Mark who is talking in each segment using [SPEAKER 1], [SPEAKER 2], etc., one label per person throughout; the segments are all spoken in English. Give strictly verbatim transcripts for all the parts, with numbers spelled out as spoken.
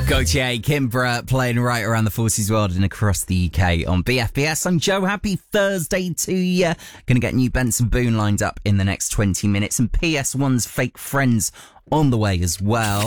[SPEAKER 1] Gaultier, Kimbra playing right around the Forces world and across the U K on B F B S. I'm Joe. Happy Thursday to you. Going to get new Benson Boone lined up in the next twenty minutes and P S one's Fake Friends on the way as well.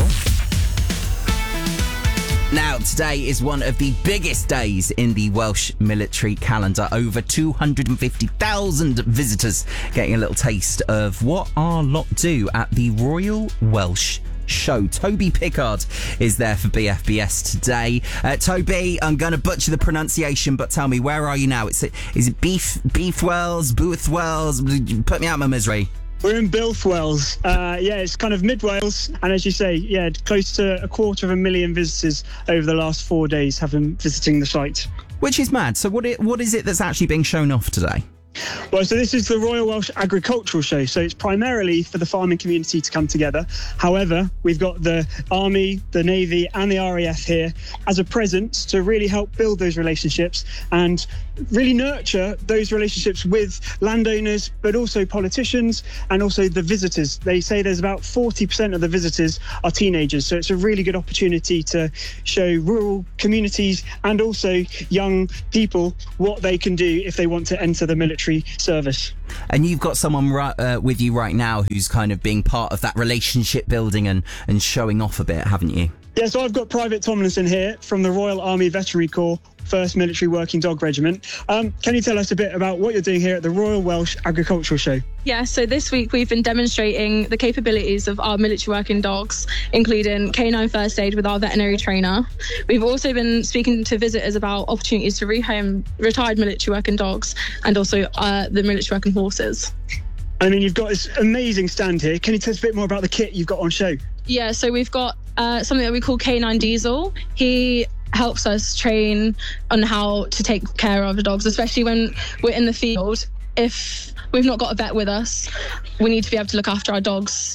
[SPEAKER 1] Now, today is one of the biggest days in the Welsh military calendar. Over two hundred fifty thousand visitors getting a little taste of what our lot do at the Royal Welsh Show. Toby Pickard is there for B F B S today. Uh, Toby, I'm going to butcher the pronunciation, but tell me, where are you now? It's, is it Beef, Beefwells, Boothwells? Put me out of my misery.
[SPEAKER 2] We're in Bilfwells. Uh, yeah, it's kind of mid-Wales. And as you say, yeah, close to a quarter of a million visitors over the last four days have been visiting the site.
[SPEAKER 1] Which is mad. So what it, what is it that's actually being shown off today?
[SPEAKER 2] Well, so this is the Royal Welsh Agricultural Show. So it's primarily for the farming community to come together. However, we've got the Army, the Navy and the R A F here as a presence to really help build those relationships and really nurture those relationships with landowners, but also politicians and also the visitors. They say there's about forty percent of the visitors are teenagers. So it's a really good opportunity to show rural communities and also young people what they can do if they want to enter the military service.
[SPEAKER 1] And you've got someone right, uh, with you right now who's kind of being part of that relationship building and, and showing off a bit, haven't you?
[SPEAKER 2] Yeah, so I've got Private Tomlinson here from the Royal Army Veterinary Corps, first Military Working Dog Regiment. Um, can you tell us a bit about what you're doing here at the Royal Welsh Agricultural Show?
[SPEAKER 3] Yeah, so this week we've been demonstrating the capabilities of our military working dogs, including canine first aid with our veterinary trainer. We've also been speaking to visitors about opportunities to rehome retired military working dogs and also uh, the military working horses.
[SPEAKER 2] I mean, you've got this amazing stand here. Can you tell us a bit more about the kit you've got on show?
[SPEAKER 3] Yeah, so we've got uh, something that we call Canine Diesel. He helps us train on how to take care of the dogs, especially when we're in the field. If we've not got a vet with us, we need to be able to look after our dogs.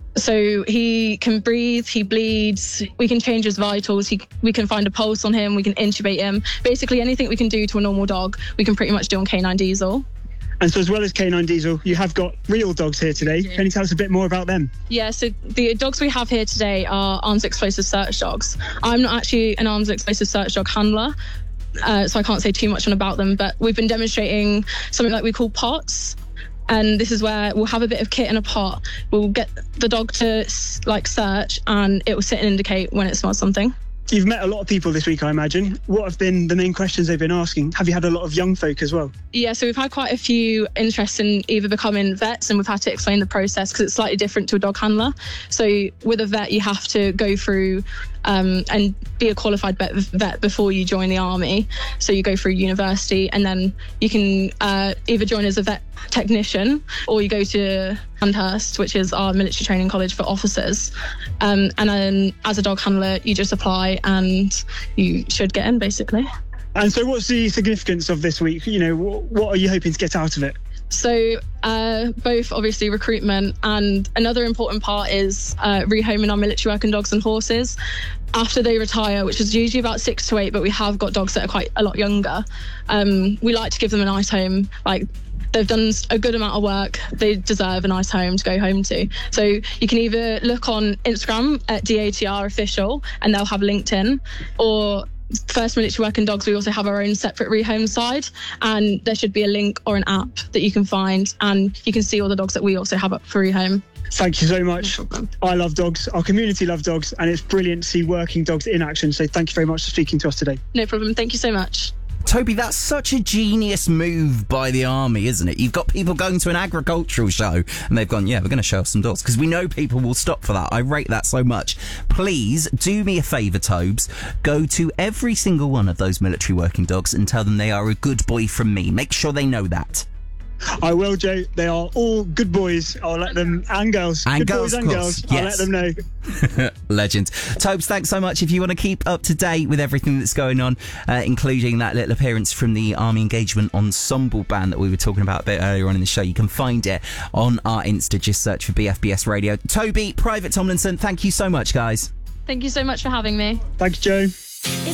[SPEAKER 3] So he can breathe, he bleeds, we can change his vitals, he, we can find a pulse on him, we can intubate him. Basically anything we can do to a normal dog, we can pretty much do on Canine Diesel.
[SPEAKER 2] And so as well as Canine Diesel, you have got real dogs here today.
[SPEAKER 3] Yeah.
[SPEAKER 2] Can you tell us a bit more about them?
[SPEAKER 3] Yeah, so the dogs we have here today are arms explosive search dogs. I'm not actually an arms explosive search dog handler, uh, so I can't say too much on about them, but we've been demonstrating something like we call pots. And this is where we'll have a bit of kit in a pot. We'll get the dog to like search and it will sit and indicate when it smells something.
[SPEAKER 2] You've met a lot of people this week, I imagine. What have been the main questions they've been asking? Have you had a lot of young folk as well?
[SPEAKER 3] Yeah, so we've had quite a few interests in either becoming vets, and we've had to explain the process because it's slightly different to a dog handler. So with a vet, you have to go through um, and be a qualified vet, vet before you join the army. So you go through university and then you can uh, either join as a vet technician or you go to Sandhurst, which is our military training college for officers. Um, and then as a dog handler, you just apply and you should get in, basically.
[SPEAKER 2] And so what's the significance of this week? You know, what, what are you hoping to get out of it?
[SPEAKER 3] So uh, both obviously recruitment, and another important part is uh, rehoming our military working dogs and horses after they retire, which is usually about six to eight, but we have got dogs that are quite a lot younger. Um, we like to give them a nice home. Like, they've done a good amount of work. They deserve a nice home to go home to. So you can either look on Instagram at D A T R official and they'll have LinkedIn, or First Military Working Dogs, we also have our own separate rehome side, and there should be a link or an app that you can find and you can see all the dogs that we also have up for rehome.
[SPEAKER 2] Thank you so much. No I love dogs. Our community love dogs, and it's brilliant to see working dogs in action. So thank you very much for speaking to us today.
[SPEAKER 3] No problem. Thank you so much.
[SPEAKER 1] Toby, that's such a genius move by the army, isn't it? You've got people going to an agricultural show and they've gone, yeah, we're going to show off some dogs, because we know people will stop for that. I rate that so much. Please do me a favour, Tobes. Go to every single one of those military working dogs and tell them they are a good boy from me. Make sure they know that.
[SPEAKER 2] I will, Joe. They are all good boys. I'll let them, and girls.
[SPEAKER 1] And
[SPEAKER 2] good
[SPEAKER 1] girls,
[SPEAKER 2] boys and girls.
[SPEAKER 1] Yes.
[SPEAKER 2] I'll let them know.
[SPEAKER 1] Legends. Tobes, thanks so much. If you want to keep up to date with everything that's going on, uh, including that little appearance from the Army Engagement Ensemble Band that we were talking about a bit earlier on in the show, you can find it on our Insta. Just search for B F B S Radio. Toby, Private Tomlinson, thank you so much, guys.
[SPEAKER 3] Thank you so much for having me.
[SPEAKER 2] Thank you, Joe.